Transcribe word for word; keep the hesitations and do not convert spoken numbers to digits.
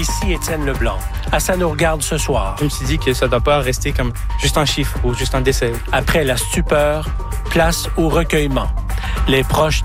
Ici Étienne Leblanc. À Ça nous regarde ce soir. Je me suis dit que ça ne doit pas rester comme juste un chiffre ou juste un décès. Après la stupeur, place au recueillement. Les proches